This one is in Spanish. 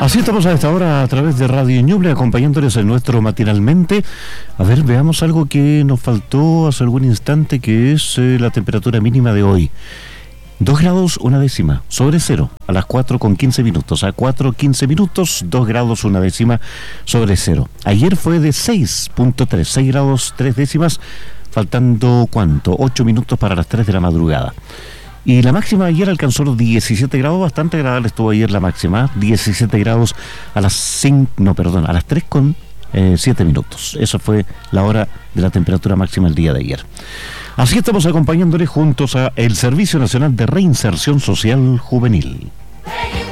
Así estamos a esta hora a través de Radio Ñuble, acompañándoles en nuestro matinalmente. A ver, veamos algo que nos faltó hace algún instante, que es la temperatura mínima de hoy. 2 grados una décima sobre cero a las 4:15. A 4:15, 2 grados una décima sobre cero. Ayer fue de 6.3, 6 grados 3 décimas, faltando ¿cuánto? 8 minutos para las 3 de la madrugada. Y la máxima ayer alcanzó los 17 grados, bastante agradable estuvo ayer la máxima, 17 grados a las 3:07 minutos. Esa fue la hora de la temperatura máxima el día de ayer. Así estamos acompañándoles juntos a el Servicio Nacional de Reinserción Social Juvenil.